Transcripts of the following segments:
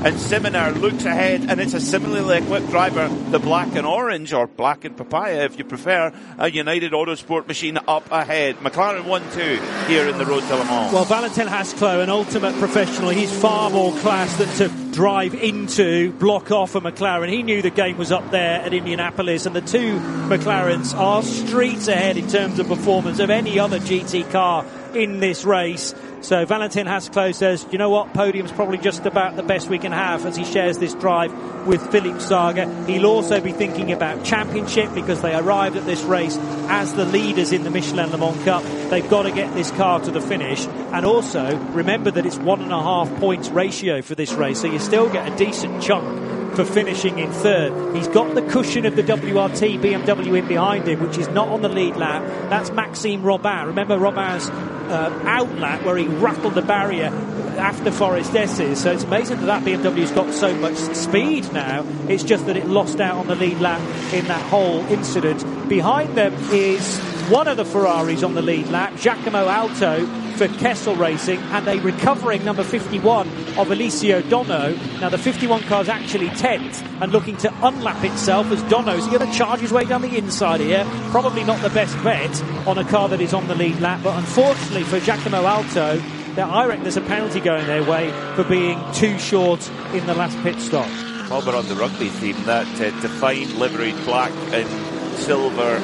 and Simoner looks ahead, and it's a similarly equipped driver, the black and orange, or black and papaya if you prefer, a United Autosport machine up ahead. McLaren 1-2 here in the Road to Le Mans. Well, Valentin Haskell, an ultimate professional, he's far more class than to drive into, block off a McLaren. He knew the game was up there at Indianapolis, and the two McLarens are streets ahead in terms of performance of any other GT car in this race. So Valentin Haskell says, you know what, podium's probably just about the best we can have, as he shares this drive with Philippe Saga. He'll also be thinking about championship, because they arrived at this race as the leaders in the Michelin Le Mans Cup. They've got to get this car to the finish, and also remember that it's 1.5 points ratio for this race, so you still get a decent chunk for finishing in third. He's got the cushion of the WRT BMW in behind him, which is not on the lead lap. That's Maxime Robin. Remember Robin's out lap where he rattled the barrier after Forest S's. So it's amazing that BMW's got so much speed now. It's just that it lost out on the lead lap in that whole incident. Behind them is one of the Ferraris on the lead lap, Giacomo Alto for Kessel Racing, and a recovering number 51 of Alessio Dono. Now the 51 car's actually 10th and looking to unlap itself, as Dono's going to charge his way down the inside here. Probably not the best bet on a car that is on the lead lap, but unfortunately for Giacomo Alto, I reckon there's a penalty going their way for being too short in the last pit stop. While we're on the rugby theme, that defined liveried black and silver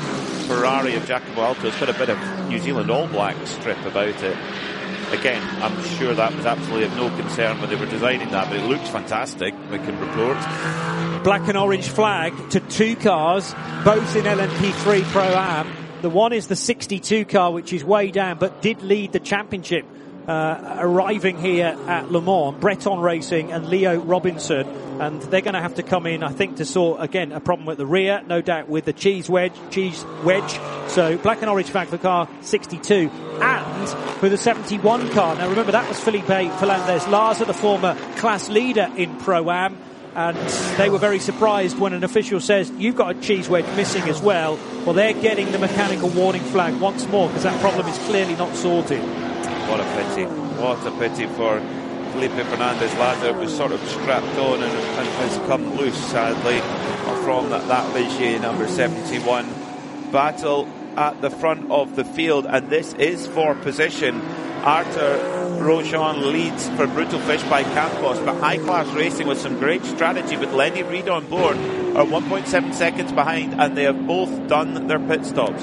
Ferrari of Giacomo Alto's got a bit of New Zealand All Black strip about it. Again, I'm sure that was absolutely of no concern when they were designing that, but it looks fantastic, we can report. Black and orange flag to two cars, both in LMP3 Pro-Am. The one is the 62 car, which is way down, but did lead the championship, arriving here at Le Mans. Breton Racing and Leo Robinson, and they're going to have to come in, I think, to sort, again, a problem with the rear, no doubt with the cheese wedge. So black and orange flag for car 62, and for the 71 car. Now remember, that was Felipe Fernandez-Larza, the former class leader in Pro-Am, and they were very surprised when an official says, you've got a cheese wedge missing as well. Well, they're getting the mechanical warning flag once more, because that problem is clearly not sorted. What a pity. What a pity for Felipe Fernandez-Larza. It was sort of strapped on and has come loose, sadly, from that Ligier number 71. Battle at the front of the field, and this is for position. Arthur Grosjean leads for Brutal Fish by Campos, but High Class Racing with some great strategy with Lenny Reed on board are 1.7 seconds behind, and they have both done their pit stops.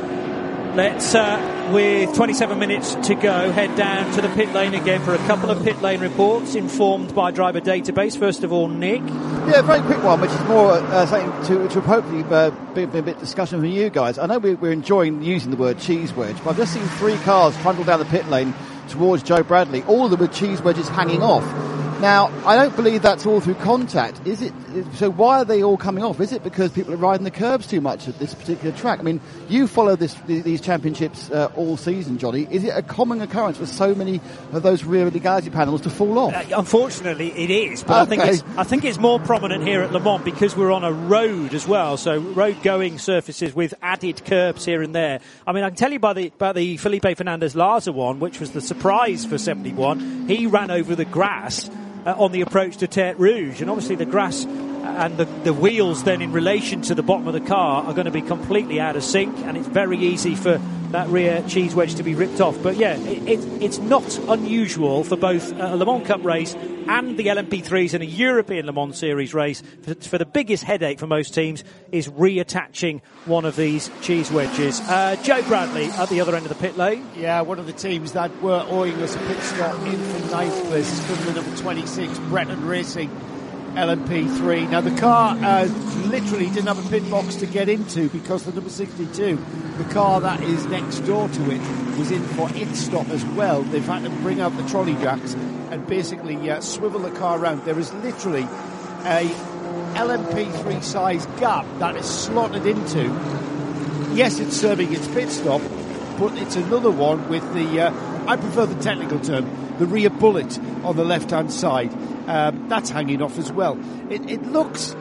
Let's, with 27 minutes to go, head down to the pit lane again for a couple of pit lane reports informed by Driver Database. First of all, Nick. Yeah, very quick one, which is more something to hopefully be a bit discussion from you guys. I know we're enjoying using the word cheese wedge, but I've just seen 3 cars trundle down the pit lane towards Joe Bradley, all of them with cheese wedges hanging off. Now, I don't believe that's all through contact. Is it? So why are they all coming off? Is it because people are riding the curbs too much at this particular track? I mean, you follow these championships all season, Johnny. Is it a common occurrence for so many of those rear legality panels to fall off? Unfortunately, it is. But okay. I think it's more prominent here at Le Mans because we're on a road as well. So road-going surfaces with added curbs here and there. I mean, I can tell you about the Felipe Fernandez-Larza one, which was the surprise for 71. He ran over the grass on the approach to Tertre Rouge, and obviously the grass and the wheels then in relation to the bottom of the car are going to be completely out of sync, and it's very easy for that rear cheese wedge to be ripped off. But yeah, it's not unusual for both a Le Mans Cup race and the LMP3s and a European Le Mans Series race for the biggest headache for most teams is reattaching one of these cheese wedges. Joe Bradley at the other end of the pit lane. Yeah, one of the teams that were owing us a pit stop in from ninth place is from the number 26, Breton Racing LMP3. Now the car literally didn't have a pit box to get into because the number 62, the car that is next door to it, was in for its stop as well. They've had to bring out the trolley jacks and basically swivel the car around. There is literally a LMP3 size gap that is slotted into. Yes, it's serving its pit stop, but it's another one with the, I prefer the technical term, the rear bullet on the left-hand side. That's hanging off as well. It looks,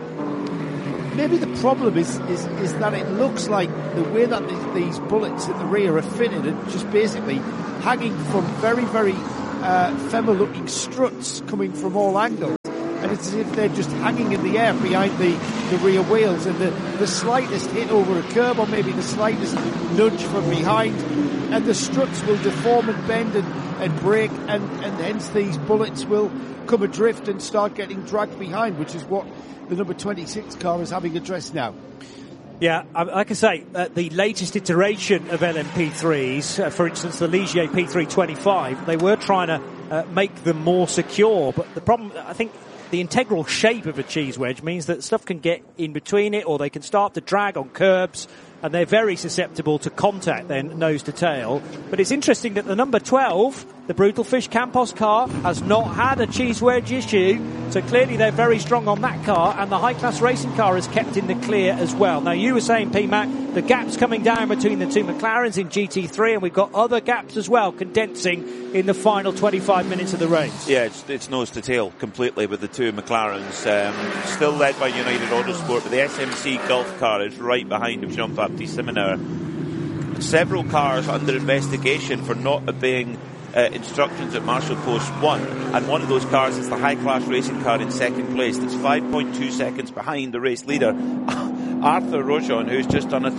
maybe the problem is that it looks like the way that these bullets at the rear are fitted and just basically hanging from very, very ephemeral looking struts coming from all angles. and it's as if they're just hanging in the air behind the rear wheels, and the slightest hit over a curb or maybe the slightest nudge from behind, and the struts will deform and bend and break, and hence these bullets will come adrift and start getting dragged behind, which is what the number 26 car is having addressed now. Yeah, like I say, the latest iteration of LMP3s, for instance, the Ligier P325, they were trying to make them more secure. But the problem, I think, the integral shape of a cheese wedge means that stuff can get in between it, or they can start to drag on curbs, and they're very susceptible to contact then, nose to tail. But it's interesting that the number 12, the Brutal Fish Campos car, has not had a cheese wedge issue, so clearly they're very strong on that car, and the high-class racing car is kept in the clear as well. Now, you were saying, P-Mac, the gap's coming down between the two McLarens in GT3, and we've got other gaps as well, condensing in the final 25 minutes of the race. Yeah, it's nose to tail completely with the two McLarens. Still led by United Autosport, but the SMC Gulf car is right behind of Jean-Baptiste Simoneur. Several cars under investigation for not obeying instructions at Marshall Post 1, and one of those cars is the high-class racing car in second place. That's 5.2 seconds behind the race leader, Arthur Rojon, who's just done a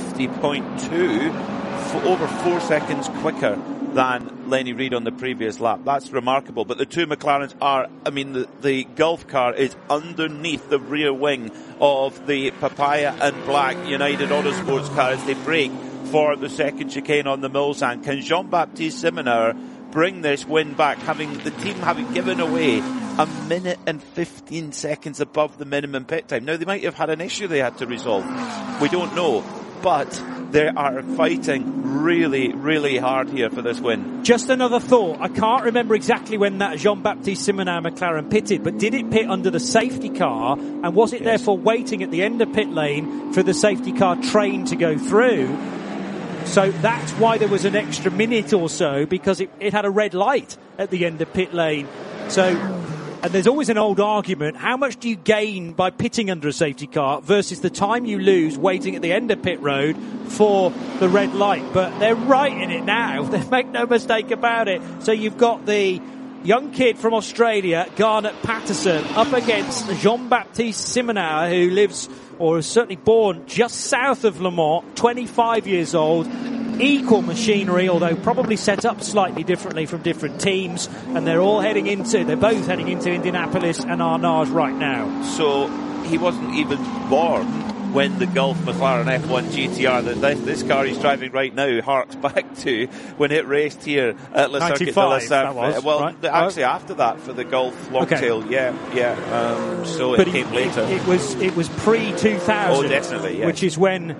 350.2, over 4 seconds quicker than Lenny Reed on the previous lap. That's remarkable. But the two McLarens are, the Gulf car is underneath the rear wing of the Papaya and Black United Autosports car as they brake for the second chicane on the Mulsanne. Can Jean-Baptiste Simoneur bring this win back, the team having given away a minute and 15 seconds above the minimum pit time? Now, they might have had an issue they had to resolve. We don't know. But they are fighting really, really hard here for this win. Just another thought. I can't remember exactly when that Jean-Baptiste Simoneur McLaren pitted, but did it pit under the safety car? And was it therefore waiting at the end of pit lane for the safety car train to go through? So that's why there was an extra minute or so, because it had a red light at the end of pit lane. And there's always an old argument, how much do you gain by pitting under a safety car versus the time you lose waiting at the end of pit road for the red light? But they're right in it now. They make no mistake about it. So you've got the young kid from Australia, Garnet Patterson, up against Jean-Baptiste Simoneur, who lives, or is certainly born, just south of Le Mans, 25 years old. Equal machinery, although probably set up slightly differently from different teams, and they're both heading into Indianapolis and Arnage right now. So he wasn't even born when the Gulf McLaren F1 GTR, this car he's driving right now, harks back to when it raced here at Le Circuit de la Surf. Well, right. Actually after that for the Gulf Longtail, so it came later. It was pre-2000. Oh, definitely, yeah. Which is when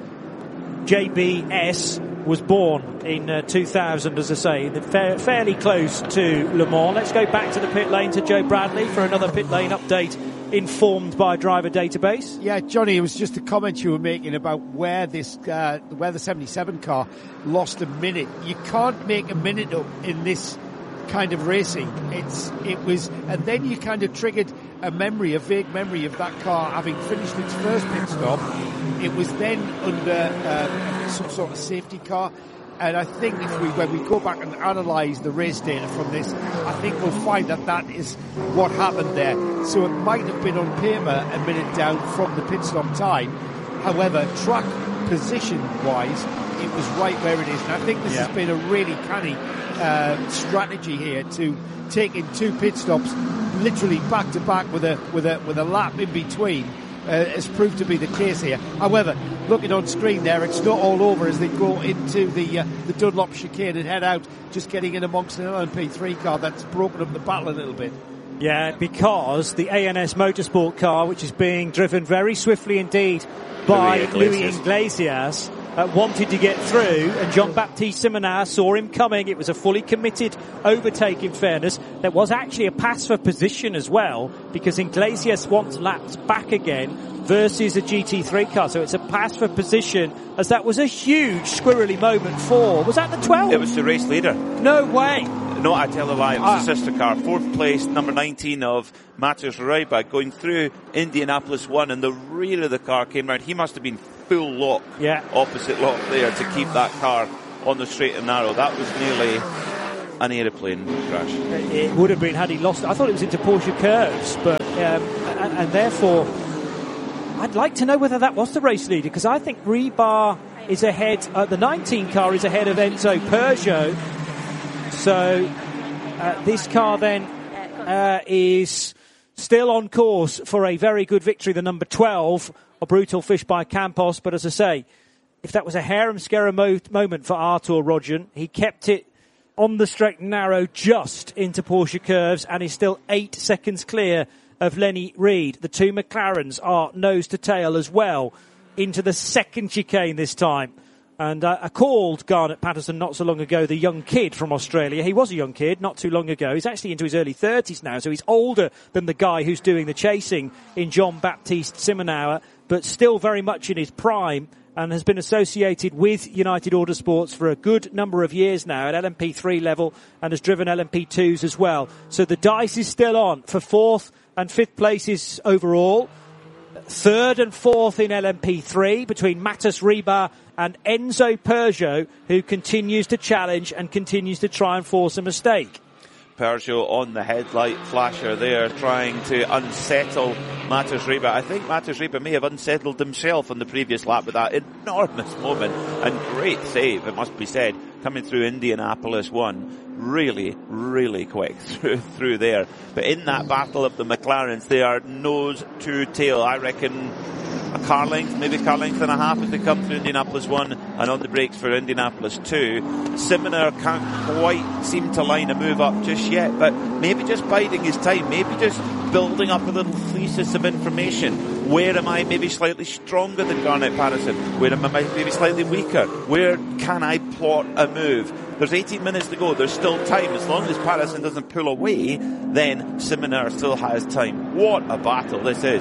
JBS was born in 2000, as I say, fairly close to Le Mans. Let's go back to the pit lane to Joe Bradley for another pit lane update informed by driver database. Yeah, Johnny, it was just a comment you were making about where the 77 car lost a minute. You can't make a minute up in this kind of racing. And then you kind of triggered a vague memory of that car having finished its first pit stop. It was then under some sort of safety car, and I think when we go back and analyse the race data from this, I think we'll find that is what happened there. So it might have been on paper a minute down from the pit stop time. However, track position wise, it was right where it is, and I think this has been a really canny strategy here to take in two pit stops literally back to back with a lap in between. Has proved to be the case here. However, looking on screen there, it's not all over as they go into the Dunlop chicane and head out, just getting in amongst an LMP3 car that's broken up the battle a little bit. Yeah, because the ANS Motorsport car, which is being driven very swiftly indeed by Louis Iglesias, wanted to get through, and Jean-Baptiste Simoneur saw him coming. It was a fully committed overtake, in fairness. There was actually a pass for position as well, because Iglesias wants laps back again versus a GT3 car. So it's a pass for position, as that was a huge squirrely moment for, was that the 12? It was the race leader. No way. No, I tell a lie. It was the sister car. Fourth place, number 19 of Matthias Reuba, going through Indianapolis 1, and the rear of the car came round. He must have been full lock, opposite lock there, to keep that car on the straight and narrow. That was nearly an aeroplane crash. It would have been had he lost. I thought it was into Porsche curves, but and therefore I'd like to know whether that was the race leader, because I think Rebar is ahead. The 19 car is ahead of Enzo Peugeot. So this car then is still on course for a very good victory. The number 12, a Brutal Fish by Campos. But as I say, if that was a harem-scarer moment for Artur Rodjan, he kept it on the straight and narrow just into Porsche curves and is still 8 seconds clear of Lenny Reed. The two McLarens are nose to tail as well into the second chicane this time. And I called Garnet Patterson not so long ago the young kid from Australia. He was a young kid not too long ago. He's actually into his early 30s now, so he's older than the guy who's doing the chasing in Jean-Baptiste Simonauer, but still very much in his prime, and has been associated with United Autosports for a good number of years now at LMP3 level, and has driven LMP2s as well. So the dice is still on for 4th and 5th places overall. 3rd and 4th in LMP3 between Matas Rebar and Enzo Peugeot, who continues to challenge and continues to try and force a mistake. Peugeot on the headlight flasher there, trying to unsettle Matas Rebar. I think Matas Rebar may have unsettled himself on the previous lap with that enormous moment, and great save, it must be said, coming through Indianapolis 1. Really, really quick through there. But in that battle of the McLarens, they are nose to tail. I reckon a car length, maybe car length and a half as they come through Indianapolis 1 and on the brakes for Indianapolis 2. Simoner can't quite seem to line a move up just yet, but maybe just biding his time, maybe just building up a little thesis of information. Where am I maybe slightly stronger than Garnet Patterson? Where am I maybe slightly weaker? Where can I plot a move? There's 18 minutes to go. There's still time. As long as Patterson doesn't pull away, then Simoner still has time. What a battle this is.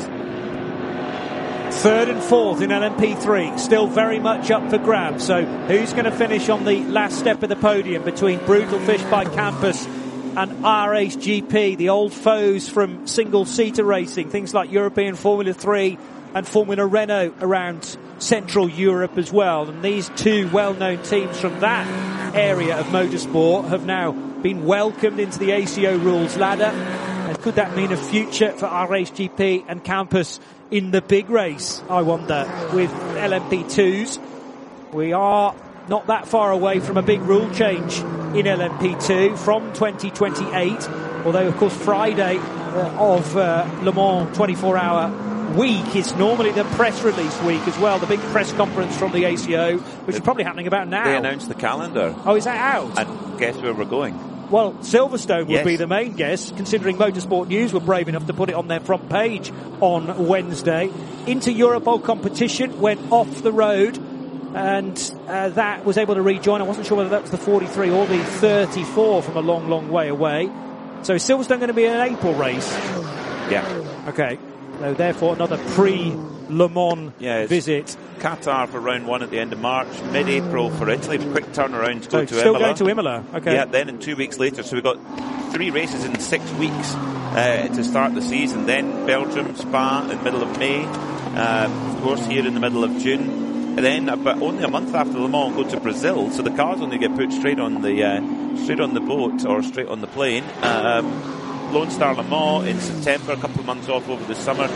3rd and 4th in LMP3, still very much up for grabs. So who's going to finish on the last step of the podium between Brutal Fish by Campos and R-Ace GP, the old foes from single-seater racing, things like European Formula 3 and Formula Renault around Central Europe as well. And these two well-known teams from that area of motorsport have now been welcomed into the ACO rules ladder. And could that mean a future for R-Ace GP and Campos in the big race, I wonder, with LMP2s? We are not that far away from a big rule change in LMP2 from 2028, although of course Friday of Le Mans 24-hour week is normally the press release week as well, the big press conference from the ACO, which is probably happening about now. They announced the calendar. Oh, is that out? And guess where we're going? Well, Silverstone would Yes. be the main guess, considering Motorsport News were brave enough to put it on their front page on Wednesday. Into Europol competition, went off the road, and that was able to rejoin. I wasn't sure whether that was the 43 or the 34 from a long, long way away. So is Silverstone going to be an April race? Yeah. Okay. So therefore another pre-Le Mans visit. Qatar for round 1 at the end of March, mid-April for Italy, quick turnaround to go to still Imola. Going to Imola, okay. Yeah, then in 2 weeks later, so we've got 3 races in 6 weeks to start the season. Then Belgium, Spa in the middle of May, of course here in the middle of June. And then about only a month after Le Mans, go to Brazil, so the cars only get put straight on the boat or straight on the plane. Lone Star Le Mans in September, a couple of months off over the summer.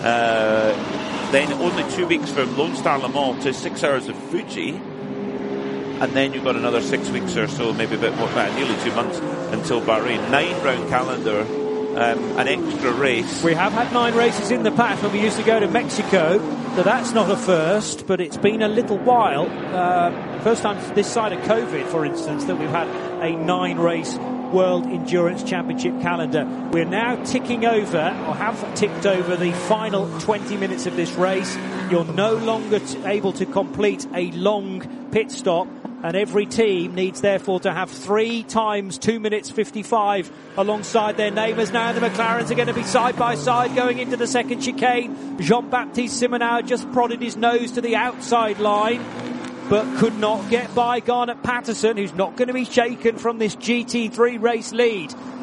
Then only 2 weeks from Lone Star Le Mans to 6 hours of Fuji. And then you've got another 6 weeks or so, maybe a bit more, nearly 2 months until Bahrain. 9-round calendar, an extra race. We have had 9 races in the past when we used to go to Mexico, so that's not a first, but it's been a little while. First time this side of COVID, for instance, that we've had a 9-race World Endurance Championship calendar. We're now ticking over, or have ticked over, the final 20 minutes of this race. You're no longer able to complete a long pit stop, and every team needs therefore to have 3 times 2 minutes 55 alongside their neighbours. Now the McLarens are going to be side by side going into the second chicane. Jean-Baptiste Simonauer just prodded his nose to the outside line, but could not get by Garnet Patterson, who's not going to be shaken from this GT3 race lead.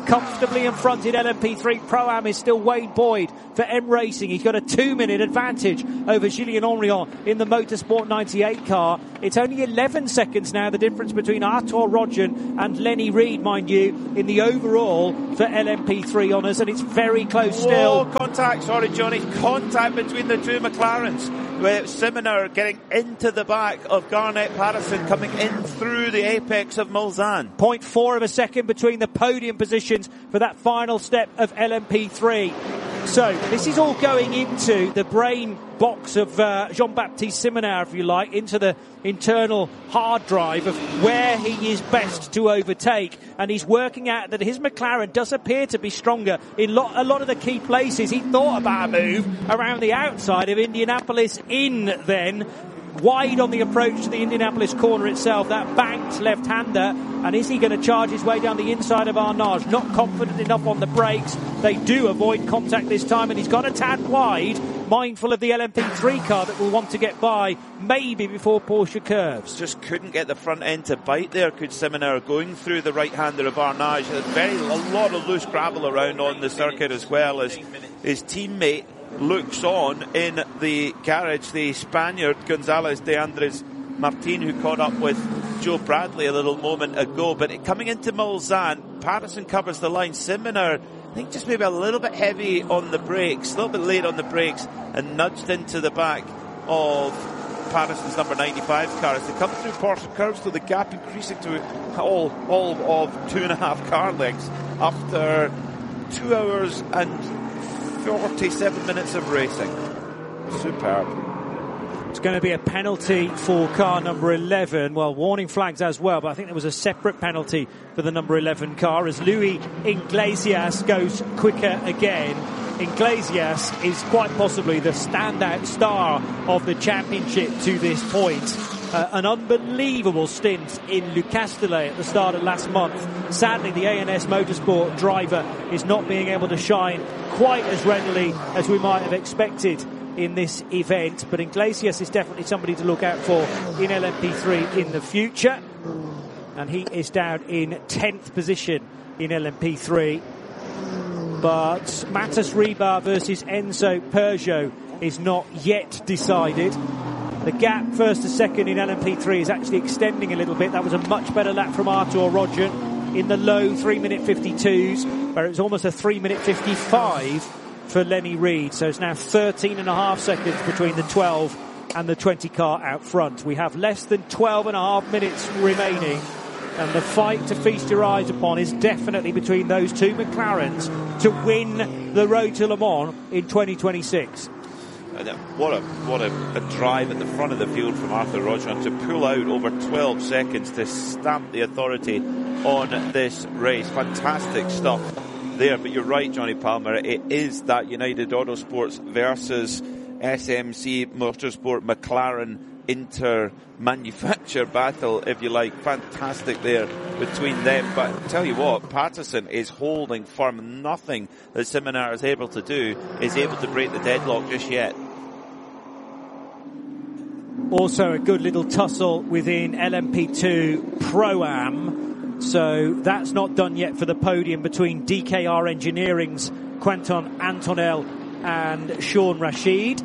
comfortably in front in LMP3. Pro-Am is still Wayne Boyd for M Racing. He's got a 2-minute advantage over Julien Henrion in the Motorsport 98 car. It's only 11 seconds now, the difference between Arthur Rodgen and Lenny Reed, mind you, in the overall for LMP3 honours, and it's very close still. Contact, sorry Johnny, contact between the two McLarens, with Simoner getting into the back of Garnet Patterson, coming in through the apex of Mulsanne. 0.4 of a second between the podium positions for that final step of LMP3. So this is all going into the brain box of Jean-Baptiste Simoner, if you like, into the internal hard drive of where he is best to overtake, and he's working out that his McLaren does appear to be stronger in a lot of the key places. He thought about a move around the outside of Indianapolis in then, wide on the approach to the Indianapolis corner itself, that banked left-hander, and is he going to charge his way down the inside of Arnage? Not confident enough on the brakes. They do avoid contact this time, and he's got a tad wide, mindful of the LMP3 car that will want to get by maybe before Porsche curves. Just couldn't get the front end to bite there, could Simoner, going through the right-hander of Arnage. There's a lot of loose gravel around on the circuit, as well as his teammate looks on in the garage, the Spaniard Gonzalez de Andres Martin, who caught up with Joe Bradley a little moment ago. But coming into Mulsanne, Patterson covers the line. Simoner, I think, just maybe a little bit heavy on the brakes, a little bit late on the brakes, and nudged into the back of Patterson's number 95 car as they come through Porsche curves, so the gap increasing to all of 2.5 car lengths after 2 hours and 47 minutes of racing. Superb. It's going to be a penalty for car number 11. Well, warning flags as well, but I think there was a separate penalty for the number 11 car as Louis Iglesias goes quicker again. Iglesias is quite possibly the standout star of the championship to this point. An unbelievable stint in Le Castellet at the start of last month. Sadly, the ANS Motorsport driver is not being able to shine quite as readily as we might have expected in this event, but Iglesias is definitely somebody to look out for in LMP3 in the future, and he is down in 10th position in LMP3. But Matas Ribar versus Enzo Peugeot is not yet decided. The gap first to second in LMP3 is actually extending a little bit. That was a much better lap from Arthur Rodgen in the low 3-minute 52s, where it was almost a 3-minute 55 for Lenny Reed. So it's now 13.5 seconds between the 12 and the 20 car out front. We have less than 12.5 minutes remaining, and the fight to feast your eyes upon is definitely between those two McLarens to win the Road to Le Mans in 2026. What a drive at the front of the field from Arthur Rodgen to pull out over 12 seconds to stamp the authority on this race. Fantastic stuff there. But you're right, Johnny Palmer, it is that United Autosports versus SMC Motorsport McLaren inter-manufacture battle, if you like. Fantastic there between them. But I tell you what, Patterson is holding firm. Nothing that Simoner is able to do is able to break the deadlock just yet. Also a good little tussle within LMP2 Pro-Am. So that's not done yet for the podium between DKR Engineering's Quentin Antonel and Sean Rashid.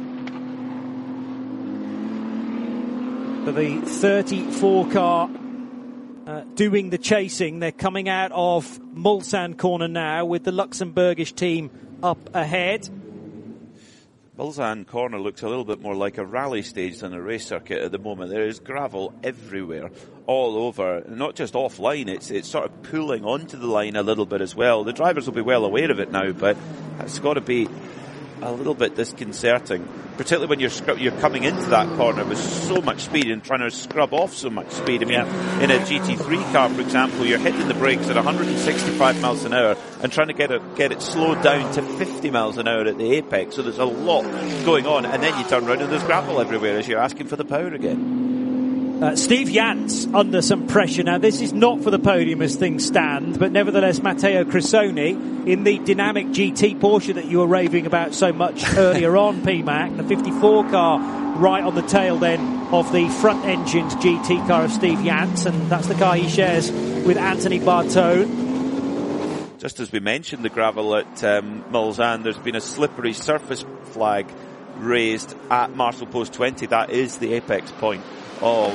For the 34 car doing the chasing, they're coming out of Mulsanne corner now with the Luxembourgish team up ahead. Mulsanne corner looks a little bit more like a rally stage than a race circuit at the moment. There is gravel everywhere, all over, not just offline, it's sort of pulling onto the line a little bit as well. The drivers will be well aware of it now, but it's got to be a little bit disconcerting, particularly when you're coming into that corner with so much speed and trying to scrub off so much speed. I mean, in a GT3 car, for example, you're hitting the brakes at 165 miles an hour and trying to get it slowed down to 50 miles an hour at the apex. So there's a lot going on, and then you turn around and there's gravel everywhere as you're asking for the power again. Steve Yance under some pressure. Now, this is not for the podium as things stand, but nevertheless, Matteo Crisoni in the dynamic GT Porsche that you were raving about so much earlier on, PMAC, the 54 car right on the tail then of the front-engined GT car of Steve Yance, and that's the car he shares with Anthony Bartone. just as we mentioned the gravel at Mulsanne, there's been a slippery surface flag raised at Marshall Post 20. That is the apex point of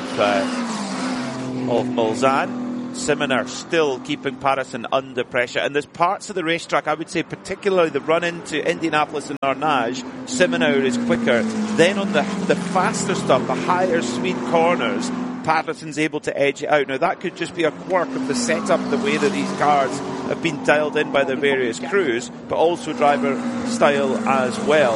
Mulsanne. Simoner still keeping Patterson under pressure, and there's parts of the racetrack, I would say particularly the run into Indianapolis and Arnage, Simoner is quicker. Then on the faster stuff, the higher speed corners, Patterson's able to edge it out. Now that could just be a quirk of the setup, the way that these cars have been dialed in by the various crews, but also driver style as well.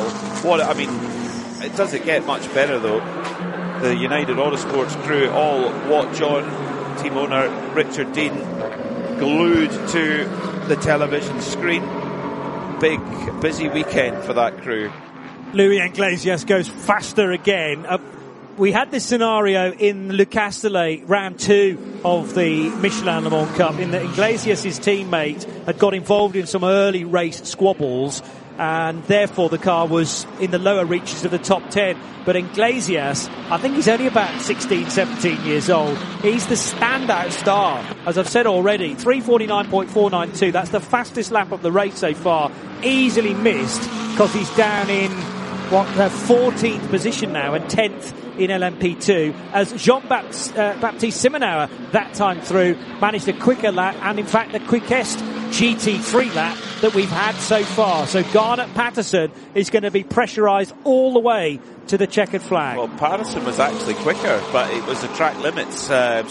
It doesn't get much better though. The United Autosports crew all watch on. Team owner Richard Dean glued to the television screen. Big, busy weekend for that crew. Louis Iglesias goes faster again. We had this scenario in Le Castellet, round 2 of the Michelin Le Mans Cup, in that Iglesias' teammate had got involved in some early race squabbles, and therefore the car was in the lower reaches of the top 10. But Iglesias, I think he's only about 16, 17 years old. He's the standout star, as I've said already. 3:49.492, that's the fastest lap of the race so far. Easily missed, because he's down in 14th position now and 10th in LMP2, as Jean-Baptiste Simonauer that time through managed a quicker lap, and in fact the quickest GT3 lap that we've had so far. So Garnet Patterson is going to be pressurised all the way to the checkered flag. Well, Patterson was actually quicker, but it was the track limits,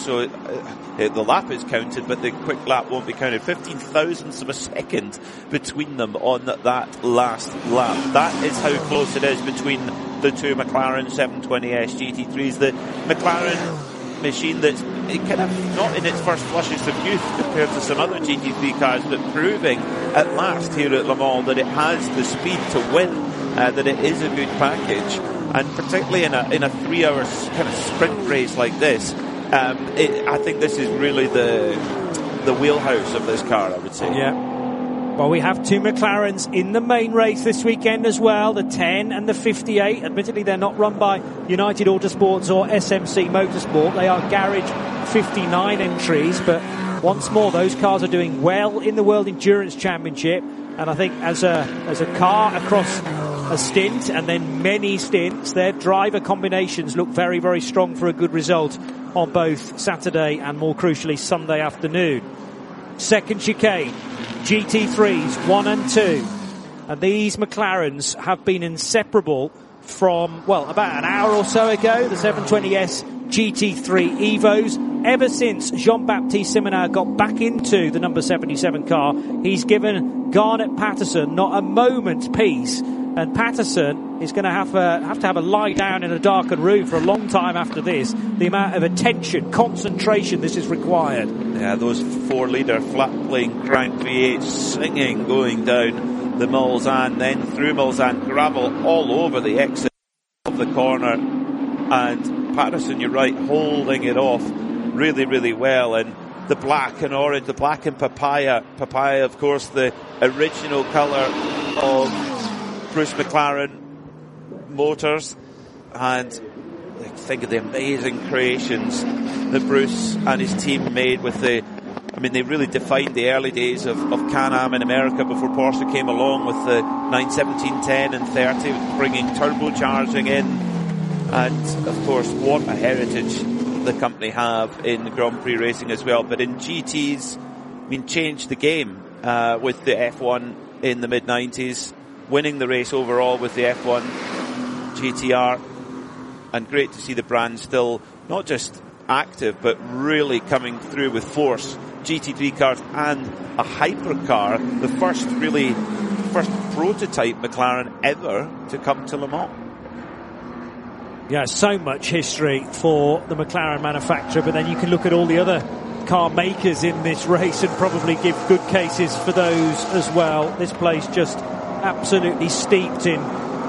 the lap is counted, but the quick lap won't be counted. 15 thousandths of a second between them on that last lap. That is how close it is between the two McLaren 720S GT3s. The McLaren machine that's kind of not in its first flushes of youth compared to some other GT3 cars, but proving at last here at Le Mans that it has the speed to win, that it is a good package, and particularly in a 3-hour kind of sprint race like this, I think this is really the wheelhouse of this car, I would say. Yeah. Well, we have two McLarens in the main race this weekend as well, the 10 and the 58. Admittedly, they're not run by United Autosports or SMC Motorsport. They are Garage 59 entries, but once more, those cars are doing well in the World Endurance Championship. And I think as a car across a stint and then many stints, their driver combinations look very, very strong for a good result on both Saturday and, more crucially, Sunday afternoon. Second chicane, GT3s 1 and 2. And these McLarens have been inseparable from, well, about an hour or so ago, the 720S GT3 Evos. Ever since Jean-Baptiste Simonauer got back into the number 77 car, he's given Garnet Patterson not a moment's peace. And Patterson is going to have to have a lie down in a darkened room for a long time after this. The amount of attention, concentration this is required. Yeah, those 4-litre flat-plane crank V8 singing going down the Mulsanne, then through Mulsanne, gravel all over the exit of the corner. And Patterson, you're right, holding it off really, really well. And the black and orange, the black and papaya, of course, the original colour of Bruce McLaren Motors, and think of the amazing creations that Bruce and his team made with they really defined the early days of Can-Am in America before Porsche came along with the 917, 10 and 30, bringing turbocharging in. And of course, what a heritage the company have in Grand Prix racing as well. But in GTs, changed the game with the F1 in the mid-90s, winning the race overall with the F1 GTR, and great to see the brand still not just active but really coming through with force. GT3 cars and a hypercar, the first prototype McLaren ever to come to Le Mans. Yeah, so much history for the McLaren manufacturer, but then you can look at all the other car makers in this race and probably give good cases for those as well. This place just absolutely steeped in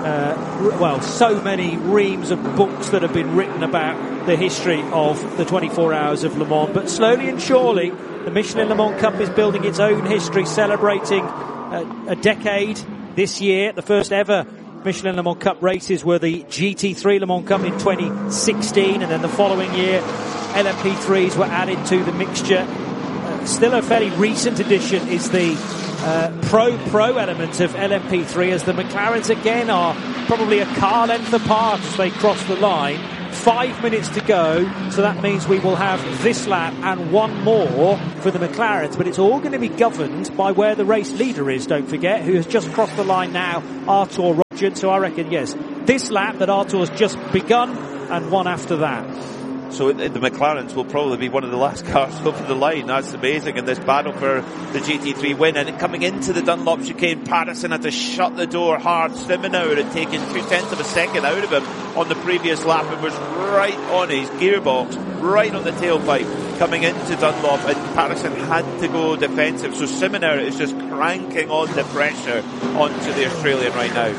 so many reams of books that have been written about the history of the 24 Hours of Le Mans. But slowly and surely, the Michelin Le Mans Cup is building its own history, celebrating a decade this year. The first ever Michelin Le Mans Cup races were the GT3 Le Mans Cup in 2016, and then the following year LMP3s were added to the mixture. Still a fairly recent addition is the pro element of LMP3, as the McLarens again are probably a car length apart as they cross the line. 5 minutes to go, so that means we will have this lap and one more for the McLarens, but it's all going to be governed by where the race leader is, don't forget, who has just crossed the line now, Artur Rogin. So I reckon, yes, this lap that Artur's just begun and one after that. So the McLarens will probably be one of the last cars over the line. That's amazing in this battle for the GT3 win. And coming into the Dunlop chicane, Patterson had to shut the door hard. Simonauer had taken 0.2 of a second out of him on the previous lap and was right on his gearbox, right on the tailpipe coming into Dunlop, and Patterson had to go defensive. So Simonauer is just cranking on the pressure onto the Australian right now.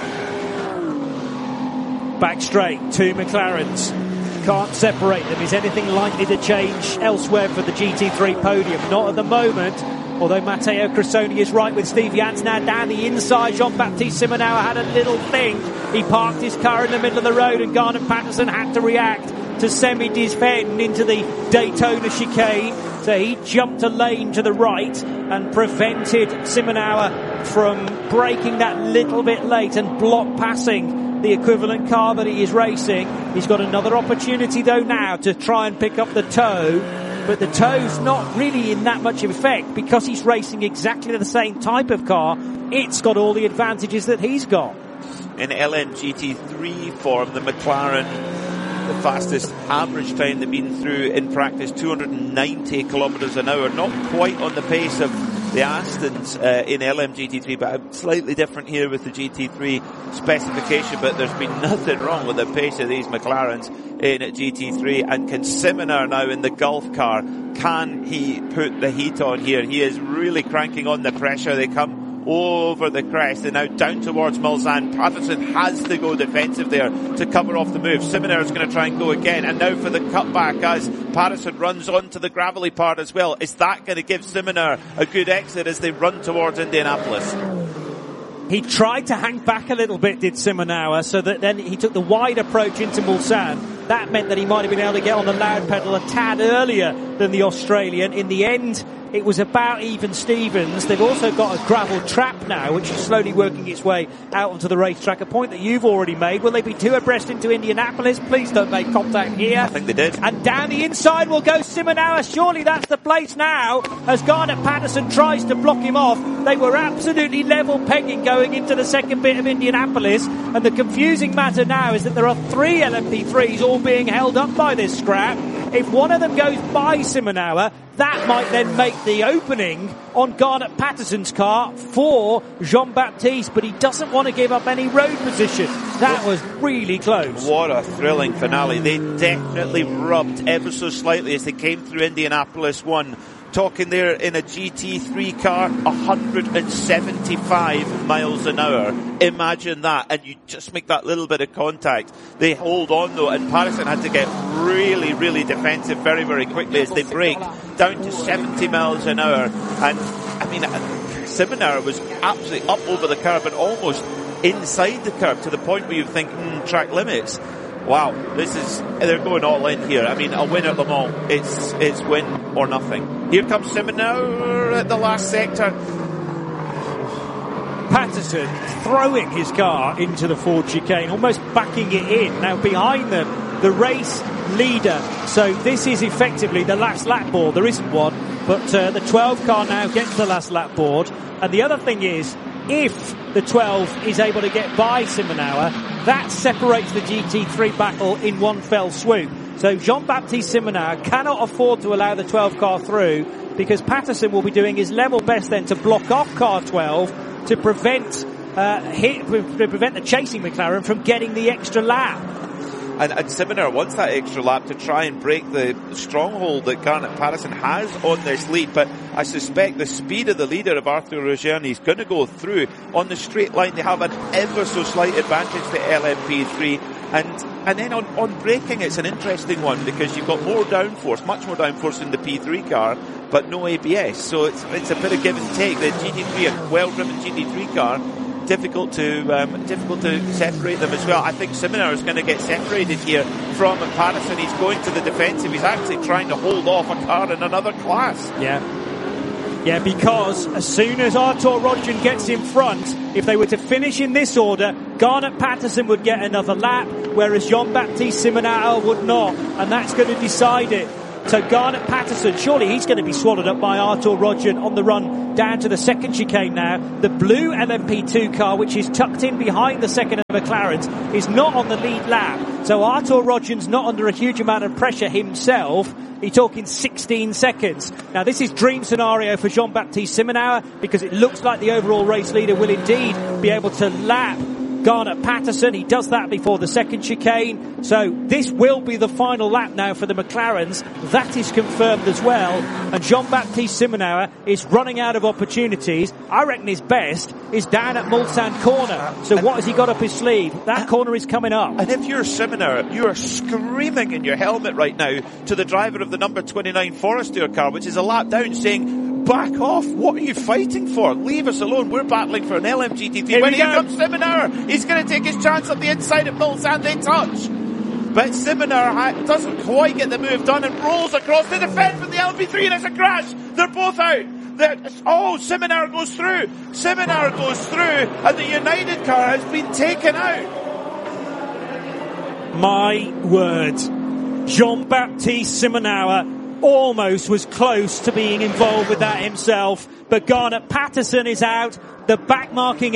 Back straight, two McLarens. Can't separate them. Is anything likely to change elsewhere for the GT3 podium? Not at the moment. Although Matteo Cressoni is right with Steve Jans now down the inside. Jean-Baptiste Simonauer had a little thing. He parked his car in the middle of the road and Garnet Patterson had to react to semi-defend into the Daytona chicane. So he jumped a lane to the right and prevented Simonauer from braking that little bit late and block passing the equivalent car that he is racing. He's got another opportunity though now to try and pick up the toe, but the toe's not really in that much effect because he's racing exactly the same type of car. It's got all the advantages that he's got. In LMGT3 form, the McLaren, the fastest average time they've been through in practice, 290 kilometres an hour. Not quite on the pace of the Astons in LMGT3, but slightly different here with the GT3 specification. But there's been nothing wrong with the pace of these McLarens in at GT3. And can Simonauer now in the Gulf car, can he put the heat on here? He is really cranking on the pressure. They come over the crest and now down towards Mulsanne. Patterson has to go defensive there to cover off the move. Simonauer is going to try and go again, and now for the cutback as Patterson runs onto the gravelly part as well. Is that going to give Simonauer a good exit as they run towards Indianapolis? He tried to hang back a little bit, did Simonauer, so that then he took the wide approach into Mulsanne. That meant that he might have been able to get on the loud pedal a tad earlier than the Australian. In the end, it was about even Stevens. They've also got a gravel trap now, which is slowly working its way out onto the racetrack, a point that you've already made. Will they be two abreast into Indianapolis? Please don't make contact here. I think they did. And down the inside will go Simonauer. Surely that's the place now, as Garnet Patterson tries to block him off. They were absolutely level pegging going into the second bit of Indianapolis, and the confusing matter now is that there are three LMP3s all being held up by this scrap. If one of them goes by Simonauer, that might then make the opening on Garnet Patterson's car for Jean-Baptiste, but he doesn't want to give up any road position. That was really close. What a thrilling finale. They definitely rubbed ever so slightly as they came through Indianapolis 1. Talking there in a GT3 car, 175 miles an hour. Imagine that, and you just make that little bit of contact. They hold on though, and Patterson had to get really, really defensive very, very quickly as they brake down to 70 miles an hour. And I mean, Simonauer was absolutely up over the curb and almost inside the curb to the point where you think, track limits. Wow, they're going all in here. I mean, a win at Le Mans, it's win or nothing. Here comes Simonauer at the last sector. Patterson throwing his car into the Ford chicane, almost backing it in. Now behind them, the race leader. So this is effectively the last lap board. There isn't one, but the 12 car now gets the last lap board. And the other thing is, if the 12 is able to get by Simonauer, that separates the GT3 battle in one fell swoop. So Jean-Baptiste Simonauer cannot afford to allow the 12 car through, because Patterson will be doing his level best then to block off car 12 to prevent the chasing McLaren from getting the extra lap. And Simonauer wants that extra lap to try and break the stronghold that Garnet Patterson has on this lead, but I suspect the speed of the leader of Artur Rogin is going to go through. On the straight line, they have an ever so slight advantage to LMP3, and then on braking, it's an interesting one, because you've got more downforce, much more downforce in the P3 car, but no ABS, so it's a bit of give and take. The GT3, a well-driven GT3 car, difficult to separate them as well. I think Simonauer is going to get separated here from Patterson. He's going to the defensive. He's actually trying to hold off a car in another class. Yeah. Yeah, because as soon as Artur Rodgen gets in front, if they were to finish in this order, Garnet Patterson would get another lap, whereas Jean-Baptiste Simonetta would not, and that's going to decide it. So Garnet Patterson, surely he's going to be swallowed up by Artur Rodgen on the run down to the second chicane now. The blue LMP2 car, which is tucked in behind the second of McLaren's, is not on the lead lap. So Artur Rodgen's not under a huge amount of pressure himself. He's talking 16 seconds. Now this is dream scenario for Jean-Baptiste Simonetta, because it looks like the overall race leader will indeed be able to lap Garnet Patterson. He does that before the second chicane. So this will be the final lap now for the McLarens. That is confirmed as well. And Jean-Baptiste Simonetta is running out of opportunities. I reckon his best is down at Mulsanne corner. So what has he got up his sleeve? That corner is coming up. And if you're Simonetta, you are screaming in your helmet right now to the driver of the number 29 Forestier car, which is a lap down, saying, back off. What are you fighting for? Leave us alone. We're battling for an LMGT3. Here comes Simonetta. He's going to take his chance up the inside of Mulsanne. They touch. But Simonetta doesn't quite get the move done and rolls across to defend from the LMP3, and it's a crash. They're both out. Simonetta goes through. Simonetta goes through, and the United car has been taken out. My word. Jean-Baptiste Simonetta almost was close to being involved with that himself, but Garnet Patterson is out. The backmarking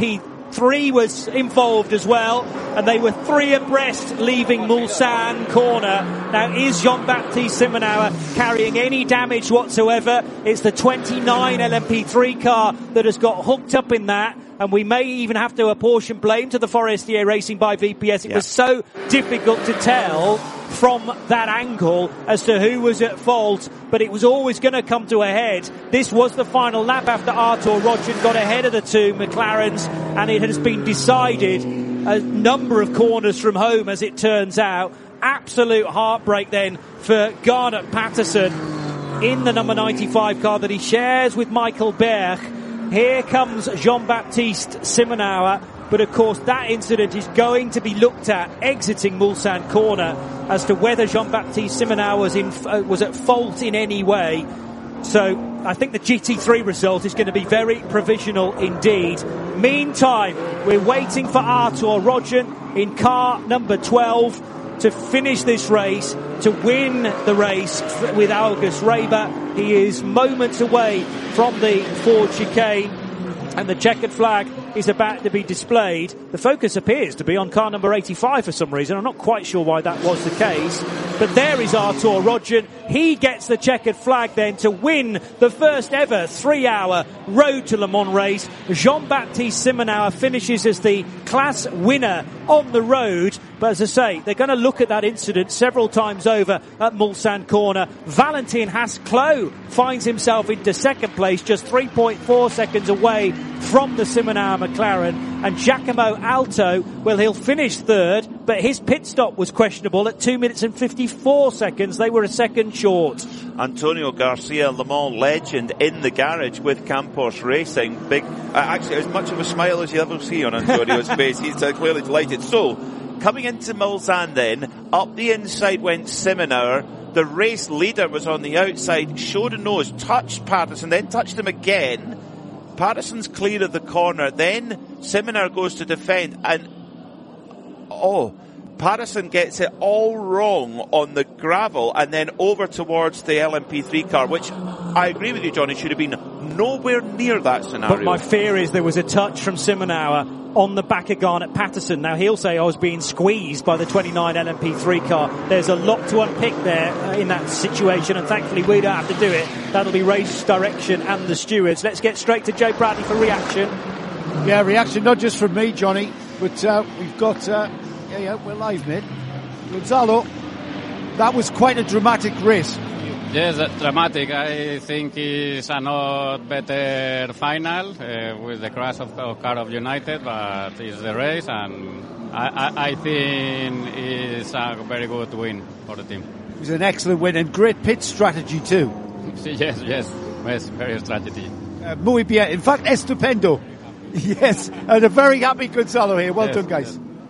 LMP3 was involved as well, and they were three abreast leaving Mulsanne corner. Now, is Jean-Baptiste Simonetta carrying any damage whatsoever? It's the 29 LMP3 car that has got hooked up in that, and we may even have to apportion blame to the Forestier Racing by VPS. It was so difficult to tell from that angle as to who was at fault, but it was always going to come to a head. This was the final lap after Artur Rodgen got ahead of the two McLarens, and it has been decided a number of corners from home, as it turns out. Absolute heartbreak then for Garnet Patterson in the number 95 car that he shares with Michael Berg. Here comes Jean-Baptiste Simonetta, but of course that incident is going to be looked at exiting Mulsanne corner as to whether Jean-Baptiste Simonetta was at fault in any way. So I think the GT3 result is going to be very provisional indeed. Meantime, we're waiting for Artur Rodgen in car number 12 to finish this race, to win the race with August Reber. He is moments away from the Ford chicane, and the checkered flag is about to be displayed. The focus appears to be on car number 85 for some reason. I'm not quite sure why that was the case. But there is Artur Rodgen. He gets the checkered flag then to win the first ever 3-hour Road to Le Mans race. Jean-Baptiste Simonetta finishes as the class winner on the road. But as I say, they're going to look at that incident several times over at Mulsanne corner. Valentin Haas-Clos finds himself into second place, just 3.4 seconds away from the Simonetta McLaren. And Giacomo Alto, well, he'll finish third, but his pit stop was questionable at 2 minutes and 54 seconds. They were a second short. Antonio Garcia, Le Mans legend, in the garage with Campos Racing. Big, actually, as much of a smile as you ever see on Antonio's face. He's clearly delighted. So, coming into Mulsanne then, up the inside went Simonetta. The race leader was on the outside, showed a nose, touched Patterson, then touched him again. Patterson's clear of the corner, then Simonetta goes to defend, and Patterson gets it all wrong on the gravel and then over towards the LMP3 car, which I agree with you, Johnny, should have been nowhere near that scenario. But my fear is there was a touch from Simonetta on the back of Garnet Patterson. Now he'll say I was being squeezed by the 29 LMP3 car. There's a lot to unpick there in that situation, and thankfully we don't have to do it. That'll be race direction and the stewards. Let's get straight to Joe Bradley for reaction. Yeah, reaction not just from me, Johnny, but we've got we're live, mate. Gonzalo, that was quite a dramatic race. Yes, dramatic. I think it's a not better final with the crash of car of United, but it's the race, and I think it's a very good win for the team. It was an excellent win and great pit strategy too. Yes, very strategy. Muy bien. In fact, estupendo. Yes, and a very happy Gonzalo here. Well done, guys.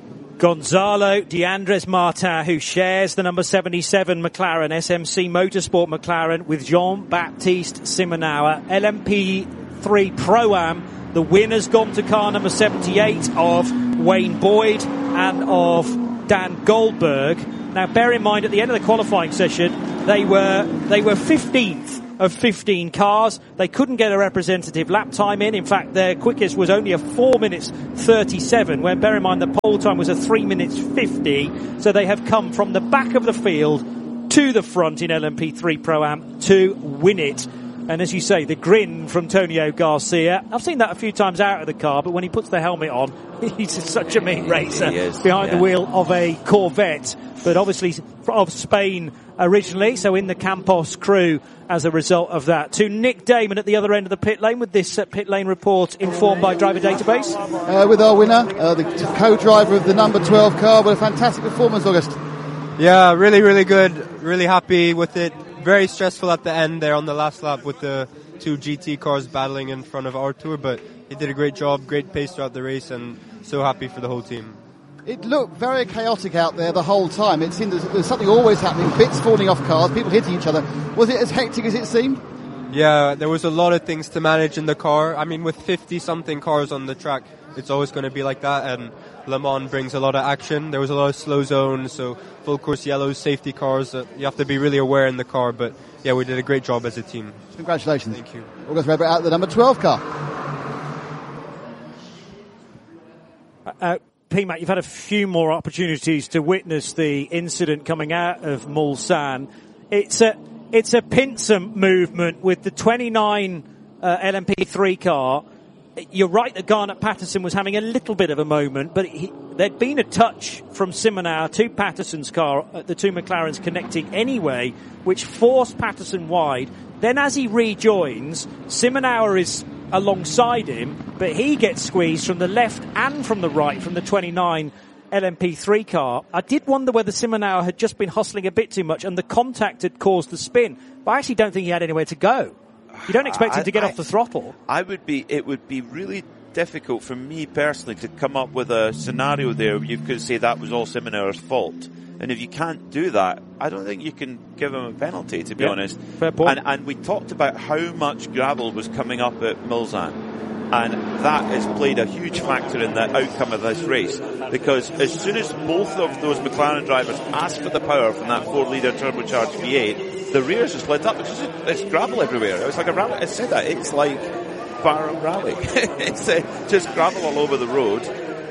Gonzalo de Andres Martin, who shares the number 77 McLaren, SMC Motorsport McLaren, with Jean-Baptiste Simonauer. LMP3 Pro-Am, the winner's gone to car number 78 of Wayne Boyd and of Dan Goldberg. Now, bear in mind, at the end of the qualifying session, they were 15th of 15 cars. They couldn't get a representative lap time in. In fact, their quickest was only a 4 minutes 37, when, bear in mind, the pole time was a 3 minutes 50. So they have come from the back of the field to the front in LMP3 Pro-Am to win it. And as you say, the grin from Tonio Garcia. I've seen that a few times out of the car, but when he puts the helmet on, he's such a mean racer behind the wheel of a Corvette. But obviously of Spain originally, so in the Campos crew as a result of that. To Nick Damon at the other end of the pit lane with this pit lane report informed by Driver Database. With our winner, the co-driver of the number 12 car, with a fantastic performance, August. Yeah, really, really good. Really happy with it. Very stressful at the end there on the last lap with the two GT cars battling in front of Artur, but he did a great job, great pace throughout the race, and so happy for the whole team. It looked very chaotic out there the whole time. It seemed there's something always happening, bits falling off cars, people hitting each other. Was it as hectic as it seemed? Yeah, there was a lot of things to manage in the car. I mean, with 50-something cars on the track, it's always going to be like that, and Le Mans brings a lot of action. There was a lot of slow zones, so full course yellows, safety cars. You have to be really aware in the car, but yeah, we did a great job as a team. Congratulations. Thank you. August Weber out the number 12 car. P-Mac, you've had a few more opportunities to witness the incident coming out of Mulsanne. It's a pincer movement with the 29 LMP3 car. You're right that Garnet Patterson was having a little bit of a moment, but there'd been a touch from Simonauer to Patterson's car, the two McLarens connecting anyway, which forced Patterson wide. Then as he rejoins, Simonauer is alongside him, but he gets squeezed from the left and from the right from the 29 LMP3 car. I did wonder whether Simonauer had just been hustling a bit too much and the contact had caused the spin, but I actually don't think he had anywhere to go. You don't expect him to get off the throttle. It would be really difficult for me personally to come up with a scenario there where you could say that was all Simonauer's fault. And if you can't do that, I don't think you can give him a penalty, to be honest. Fair point. And we talked about how much gravel was coming up at Mulsanne. And that has played a huge factor in the outcome of this race. Because as soon as both of those McLaren drivers asked for the power from that 4-litre turbocharged V8, the rears just lit up because it's gravel everywhere. It was like a rally. I said that. It's like Barham Rally. It's just gravel all over the road.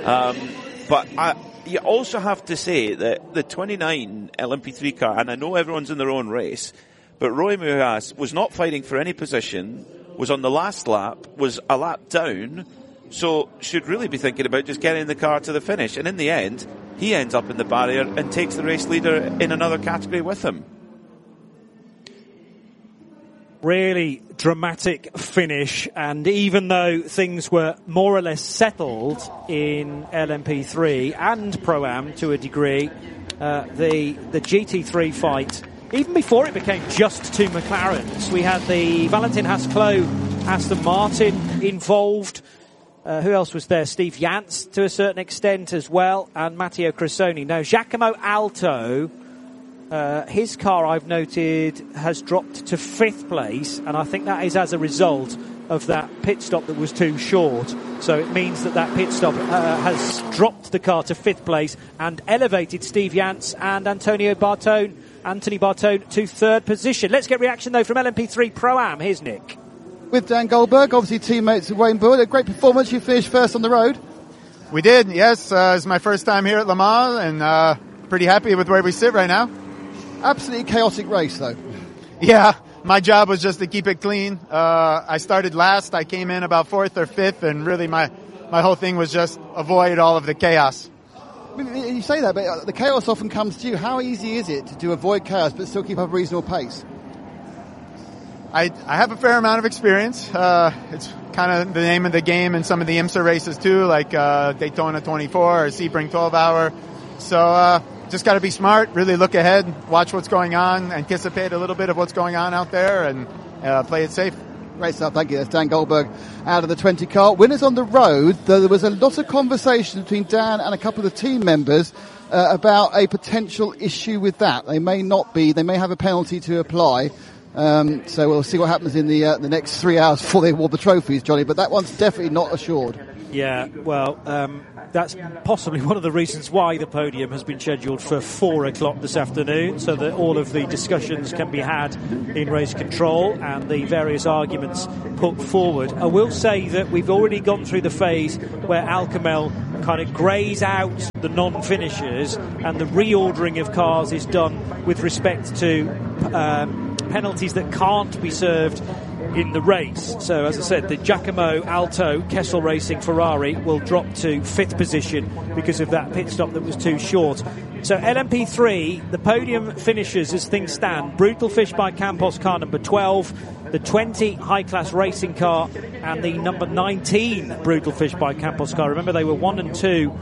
You also have to say that the 29 LMP3 car, and I know everyone's in their own race, but Roy Meujas was not fighting for any position, was on the last lap, was a lap down, so should really be thinking about just getting the car to the finish. And in the end, he ends up in the barrier and takes the race leader in another category with him. Really dramatic finish, and even though things were more or less settled in LMP3 and Pro-Am to a degree, the GT3 fight, even before it became just two McLarens, we had the Valentin Haas-Clos Aston Martin involved. Who else was there? Steve Jantz to a certain extent as well, and Matteo Cressoni. Now, Giacomo Alto, his car, I've noted, has dropped to 5th place, and I think that is as a result of that pit stop that was too short. So it means that pit stop has dropped the car to 5th place and elevated Steve Jantz and Anthony Bartone to 3rd position. Let's get reaction, though, from LMP3 Pro-Am. Here's Nick. With Dan Goldberg, obviously teammates of Wayne Boyd. A great performance. You finished first on the road. We did, yes. It's my first time here at Le Mans, and pretty happy with where we sit right now. Absolutely chaotic race, though. Yeah, my job was just to keep it clean. I started last. I came in about 4th or 5th, and really my whole thing was just avoid all of the chaos. I mean, you say that, but the chaos often comes to you. How easy is it to avoid chaos but still keep up a reasonable pace? I have a fair amount of experience. It's kind of the name of the game in some of the IMSA races too, like Daytona 24 or Sebring 12 Hour. So just got to be smart, really look ahead, watch what's going on, anticipate a little bit of what's going on out there, and play it safe. Great stuff, thank you. That's Dan Goldberg out of the 20 car. Winners on the road, though there was a lot of conversation between Dan and a couple of the team members about a potential issue with that. They may have a penalty to apply. So we'll see what happens in the next 3 hours before they award the trophies, Johnny, but that one's definitely not assured. Yeah, well, that's possibly one of the reasons why the podium has been scheduled for 4 o'clock this afternoon, so that all of the discussions can be had in race control and the various arguments put forward. I will say that we've already gone through the phase where Al Kamel kind of greys out the non-finishers, and the reordering of cars is done with respect to penalties that can't be served in the race. So, as I said, the Giacomo Alto Kessel Racing Ferrari will drop to 5th position because of that pit stop that was too short. So LMP3, the podium finishes as things stand: Brutal Fish by Campos, car number 12, the 20 High Class Racing car, and the number 19 Brutal Fish by Campos car. Remember, they were 1 and 2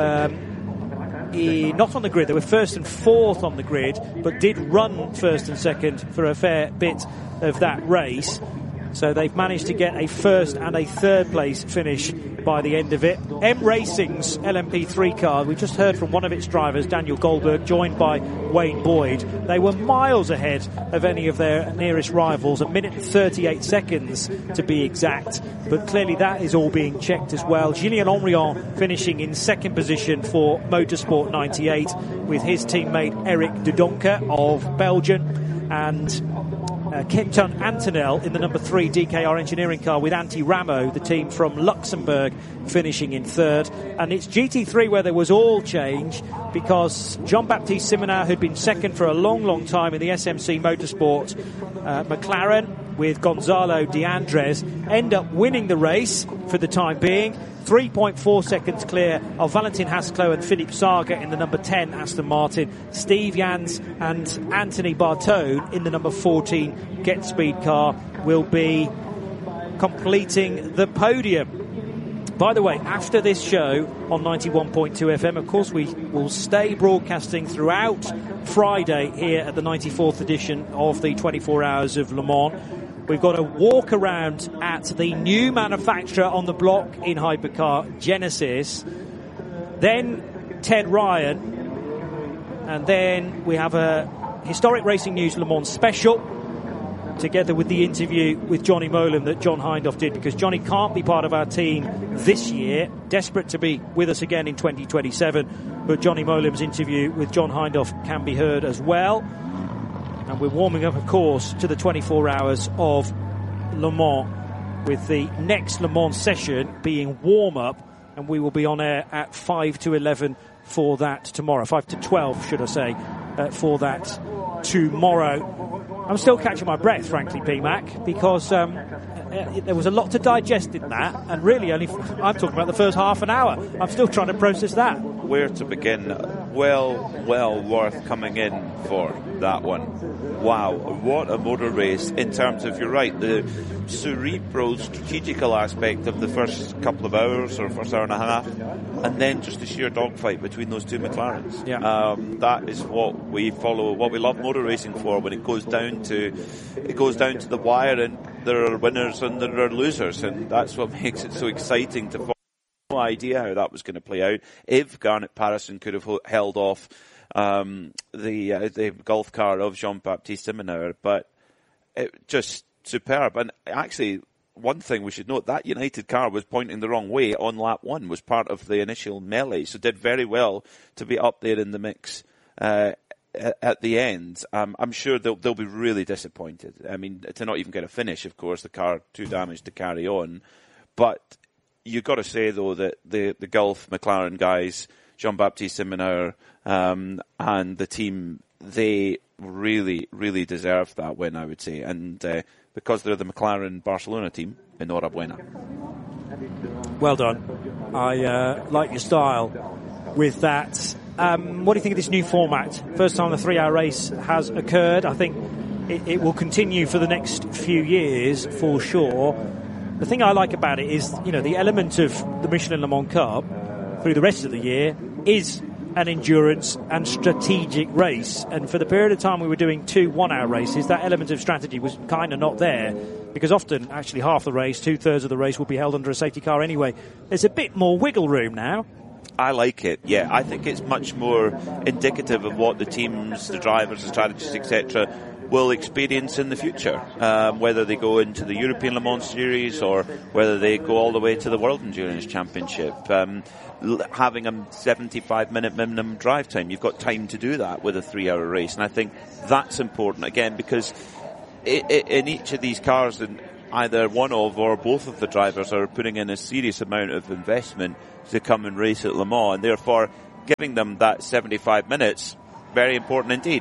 not on the grid. They were 1st and 4th on the grid, but did run 1st and 2nd for a fair bit of that race. So they've managed to get a 1st and a 3rd place finish by the end of it. M Racing's LMP3 car, we just heard from one of its drivers, Daniel Goldberg, joined by Wayne Boyd. They were miles ahead of any of their nearest rivals, 1 minute and 38 seconds to be exact. But clearly that is all being checked as well. Julien Henrion finishing in 2nd position for Motorsport 98 with his teammate Eric de Donker of Belgium, and Kenton Antonel in the number 3 DKR Engineering car with Antti Ramo, the team from Luxembourg, finishing in 3rd. And it's GT3 where there was all change, because Jean-Baptiste Simonin, who'd been 2nd for a long time in the SMC Motorsport McLaren with Gonzalo de Andres, end up winning the race for the time being. 3.4 seconds clear of Valentin Haskell and Philippe Saga in the number 10 Aston Martin. Steve Jans and Anthony Bartone in the number 14 Get Speed car will be completing the podium. By the way, after this show on 91.2 FM, of course, we will stay broadcasting throughout Friday here at the 94th edition of the 24 Hours of Le Mans. We've got a walk around at the new manufacturer on the block in hypercar, Genesis. Then Ted Ryan. And then we have a Historic Racing News Le Mans special, together with the interview with Johnny Molan that John Hindhaugh did, because Johnny can't be part of our team this year, desperate to be with us again in 2027. But Johnny Molan's interview with John Hindhaugh can be heard as well. And we're warming up, of course, to the 24 Hours of Le Mans, with the next Le Mans session being warm-up, and we will be on air at 5 to 11 for that tomorrow. 5 to 12, should I say, for that tomorrow. I'm still catching my breath, frankly, PMAC, because there was a lot to digest in that, and really I'm talking about the first half an hour. I'm still trying to process that. Where to begin? Well worth coming in for that one. Wow, what a motor race in terms of, you're right, the cerebral, strategical aspect of the first couple of hours or first hour and a half, and then just the sheer dogfight between those two McLarens. Yeah. That is what we follow, what we love motor racing for, when it goes down to the wire, and there are winners and there are losers, and that's what makes it so exciting to follow. No idea how that was going to play out. If Garnet Patterson could have held off the Gulf car of Jean-Baptiste Simonin, but it just superb. And actually, one thing we should note, that United car was pointing the wrong way on lap 1, was part of the initial melee, so did very well to be up there in the mix at the end. I'm sure they'll be really disappointed. I mean, to not even get a finish, of course, the car too damaged to carry on. But you've got to say, though, that the Gulf McLaren guys, Jean-Baptiste Simonin and the team, they really, really deserved that win, I would say. And because they're the McLaren Barcelona team, enhorabuena. Well done. I like your style with that. What do you think of this new format? First time the 3-hour race has occurred. I think it will continue for the next few years for sure. The thing I like about it is, the element of the Michelin Le Mans Cup through the rest of the year is an endurance and strategic race. And for the period of time we were doing 2 1-hour races, that element of strategy was kind of not there, because often, actually, half the race, 2/3 of the race will be held under a safety car anyway. There's a bit more wiggle room now. I like it, yeah. I think it's much more indicative of what the teams, the drivers, the strategists, etc., will experience in the future, whether they go into the European Le Mans Series or whether they go all the way to the World Endurance Championship. Having a 75-minute minimum drive time, you've got time to do that with a 3-hour race, and I think that's important, again, because in each of these cars, either one of or both of the drivers are putting in a serious amount of investment to come and race at Le Mans, and therefore giving them that 75 minutes, very important indeed.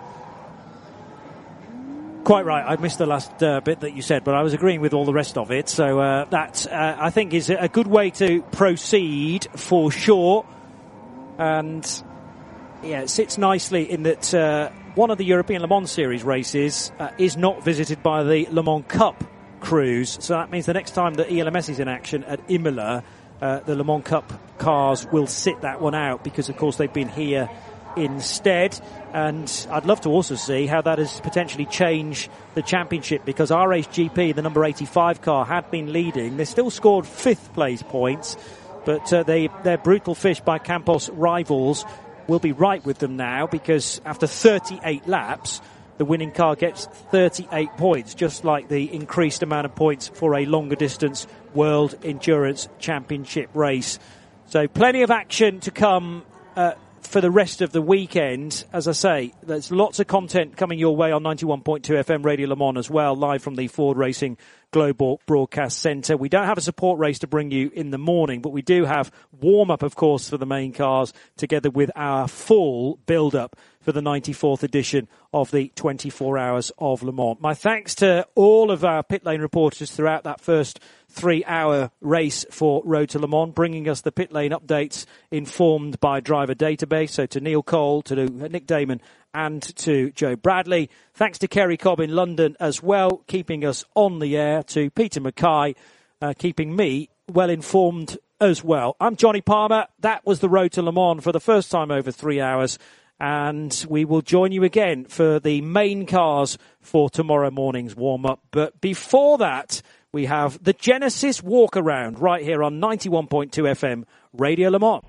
Quite right. I missed the last bit that you said, but I was agreeing with all the rest of it. So that, I think, is a good way to proceed for sure. And, yeah, it sits nicely in that one of the European Le Mans Series races is not visited by the Le Mans Cup crews. So that means the next time that ELMS is in action at Imola, the Le Mans Cup cars will sit that one out because, of course, they've been here instead. And I'd love to also see how that has potentially changed the championship, because RHGP, the number 85 car, had been leading. They still scored 5th place points, but their brutal fish by Campos rivals will be right with them now, because after 38 laps, the winning car gets 38 points, just like the increased amount of points for a longer distance World Endurance Championship race. So plenty of action to come for the rest of the weekend. As I say, there's lots of content coming your way on 91.2 FM Radio Le Mans as well, live from the Ford Racing Global Broadcast Centre. We don't have a support race to bring you in the morning, but we do have warm-up, of course, for the main cars, together with our full build-up for the 94th edition of the 24 Hours of Le Mans. My thanks to all of our pit lane reporters throughout that first 3-hour race for Road to Le Mans, bringing us the pit lane updates informed by Driver Database. So to Neil Cole, to Nick Damon, and to Joe Bradley. Thanks to Kerry Cobb in London as well, keeping us on the air. To Peter Mackay, keeping me well informed as well. I'm Johnny Palmer. That was the Road to Le Mans for the first time over 3 hours. And we will join you again for the main cars for tomorrow morning's warm-up. But before that, we have the Genesis Walk-Around right here on 91.2 FM Radio Le Mans.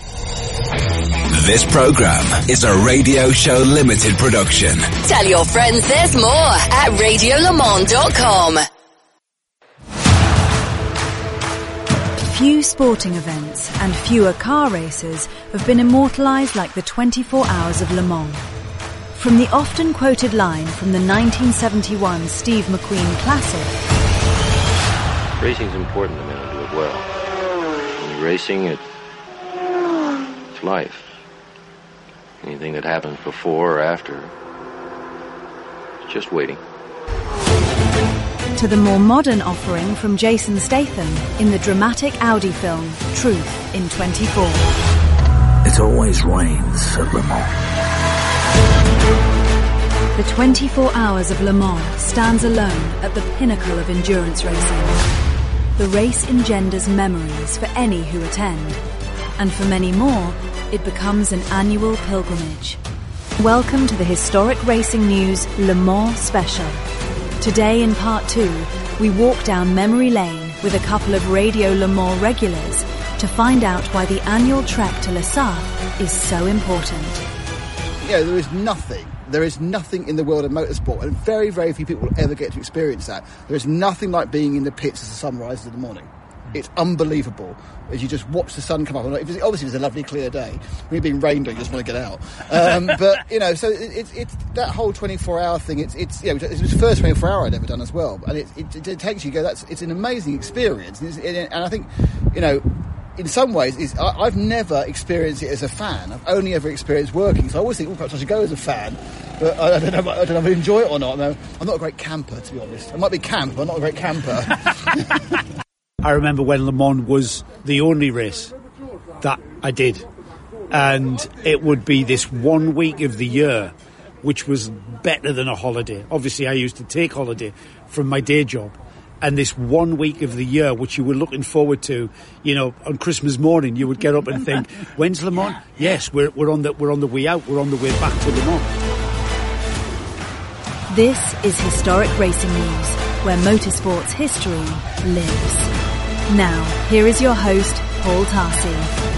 This program is a Radio Show Limited production. Tell your friends there's more at radiolemans.com. Few sporting events and fewer car races have been immortalised like the 24 Hours of Le Mans. From the often quoted line from the 1971 Steve McQueen Classic. Racing's important to men who do it well. When you're racing, it's life. Anything that happens before or after, it's just waiting. To the more modern offering from Jason Statham in the dramatic Audi film Truth in 24. It always rains at Le Mans. The 24 Hours of Le Mans stands alone at the pinnacle of endurance racing. The race engenders memories for any who attend, and for many more, it becomes an annual pilgrimage. Welcome to the Historic Racing News Le Mans Special. Today in part 2, we walk down memory lane with a couple of Radio Le Mans regulars to find out why the annual trek to Le Safre is so important. You know, there is nothing in the world of motorsport, and very, very few people will ever get to experience that. There is nothing like being in the pits as the sun rises in the morning. It's unbelievable as you just watch the sun come up. Obviously, it's a lovely clear day. When you're being rained on, you just want to get out. But you know, so it's that whole 24-hour thing. It's you know, it was the first 24-hour I'd ever done as well, and it takes you. It's an amazing experience, and I think, you know, in some ways, I've never experienced it as a fan. I've only ever experienced working. So I always think, perhaps I should go as a fan, but I don't know if I enjoy it or not. No, I'm not a great camper, to be honest. I might be camp, but I'm not a great camper. I remember when Le Mans was the only race that I did, and it would be this 1 week of the year which was better than a holiday. Obviously I used to take holiday from my day job, and this 1 week of the year, which you were looking forward to, on Christmas morning, you would get up and think, "When's Le Mans?" Yes, we're on the way out. We're on the way back to Le Mans. This is Historic Racing News, where motorsport's history lives. Now, here is your host, Paul Tarsi.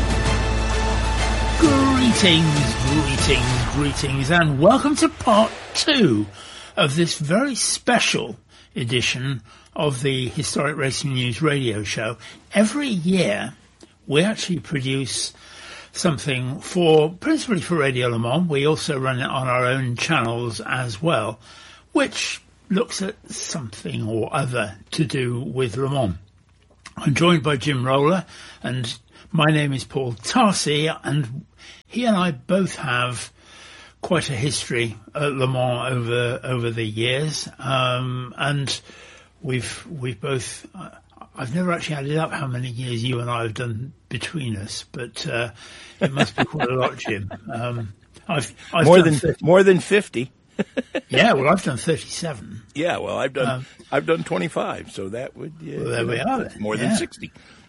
Greetings, and welcome to part 2 of this very special edition of the Historic Racing News radio show. Every year, we actually produce something principally for Radio Le Mans. We also run it on our own channels as well, which looks at something or other to do with Le Mans. I'm joined by Jim Roller, and my name is Paul Tarsi, and he and I both have quite a history at Le Mans over the years, and we've both. I've never actually added up how many years you and I have done between us, but it must be quite a lot, Jim. I've more than 50. Yeah, well, I've done 37. Yeah, well, I've done 25, so that would well, there we are. More than 60.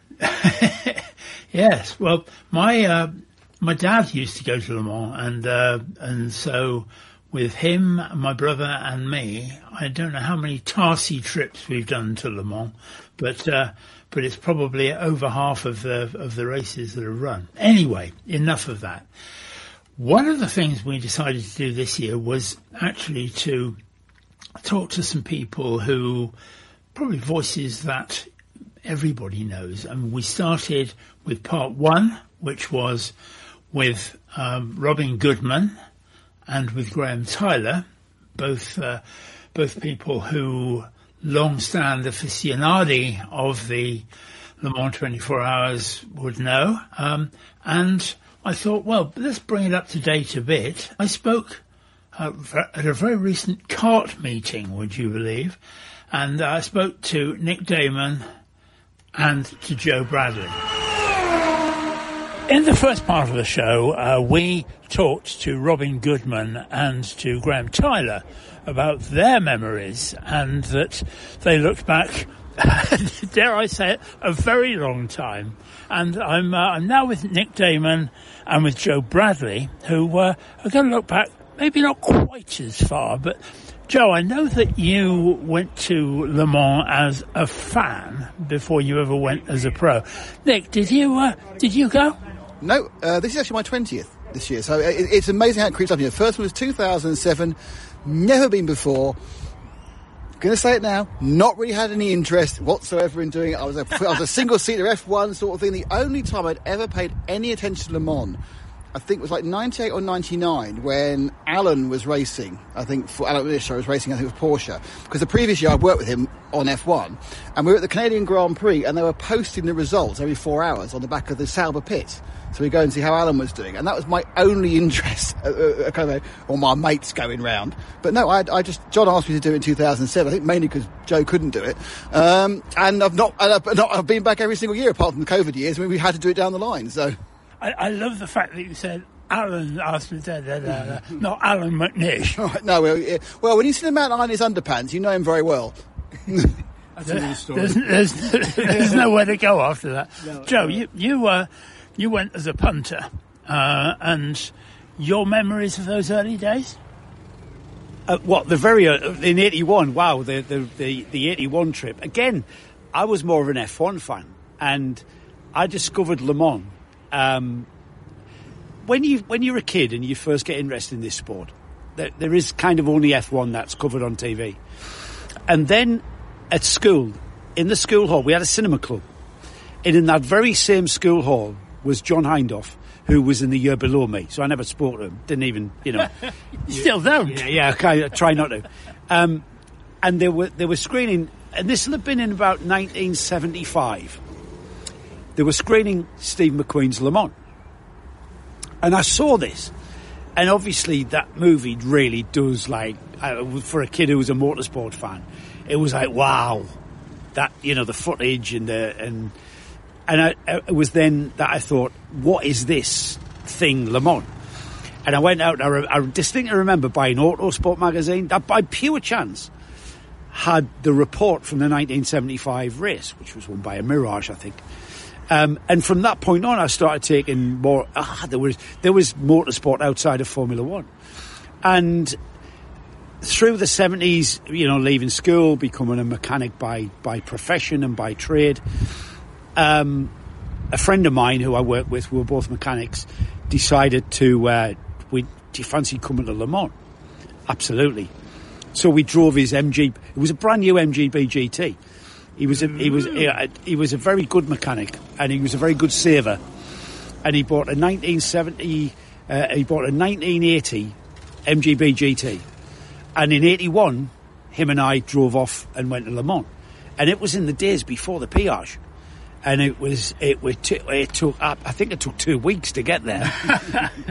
Yes, well, my dad used to go to Le Mans, and so with him, my brother, and me, I don't know how many Tarsi trips we've done to Le Mans, but it's probably over half of the races that are run. Anyway, enough of that. One of the things we decided to do this year was actually to talk to some people who probably voices that everybody knows. And we started with part 1, which was with Robin Goodman and with Graham Tyler, both people who long-stand aficionadi of the Le Mans 24 Hours would know. And I thought, well, let's bring it up to date a bit. I spoke at a very recent kart meeting, would you believe? And I spoke to Nick Damon and to Joe Bradley. In the first part of the show, we talked to Robin Goodman and to Graham Tyler about their memories, and that they looked back, dare I say it, a very long time. And I'm now with Nick Damon and with Joe Bradley, who are going to look back maybe not quite as far, but Joe, I know that you went to Le Mans as a fan before you ever went as a pro. Nick, did you go? No, this is actually my 20th this year, so it's amazing how it creeps up. The first one was 2007, never been before. Going to say it now, not really had any interest whatsoever in doing it. I was a single-seater F1 sort of thing. The only time I'd ever paid any attention to Le Mans, I think it was like 98 or 99 when Alan was racing. I think Alan Willis was racing, I think it was Porsche. Because the previous year I worked with him on F1, and we were at the Canadian Grand Prix, and they were posting the results every 4 hours on the back of the Sauber pit. So we go and see how Alan was doing, and that was my only interest, or my mates going round. But no, John asked me to do it in 2007. I think mainly because Joe couldn't do it, and I've been back every single year apart from the COVID years when we had to do it down the line. So I love the fact that you said Alan asked me not Alan McNish. Right, no, well, when you see the man in his underpants, you know him very well. That's another story. There's nowhere to go after that. No, Joe, you went as a punter, and your memories of those early days? In 81? Wow, the 81 trip. Again, I was more of an F1 fan, and I discovered Le Mans. When you're a kid and you first get interested in this sport, there is kind of only F1 that's covered on TV. And then at school, in the school hall, we had a cinema club. And in that very same school hall was John Hindhaugh, who was in the year below me. So I never spoke to him. Didn't even, You still don't? Yeah, I try not to. And they were screening, and this will have been in about 1975. They were screening Steve McQueen's Le Mans. And I saw this. And obviously that movie really does, for a kid who was a motorsport fan, it was like, wow. That, the footage and it was then that I thought, what is this thing, Le Mans? And I went out, I distinctly remember buying Autosport magazine, that by pure chance. had the report from the 1975 race, which was won by a Mirage, I think. And from that point on, I started taking more. There was motorsport outside of Formula One, and through the 70s, leaving school, becoming a mechanic by profession and by trade. A friend of mine who I work with, we were both mechanics, decided to, do you fancy coming to Le Mans? Absolutely. So we drove his MG. It was a brand new MGB GT. He was a very good mechanic, and he was a very good saver. And he bought a 1980 MGB GT. And in 81, him and I drove off and went to Le Mans. And it was in the days before the Piage. And it took, I think it took 2 weeks to get there.